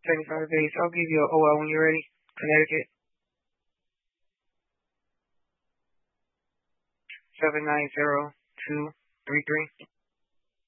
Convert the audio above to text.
75 base. I'll give you an OL when you're ready. Connecticut. 790233.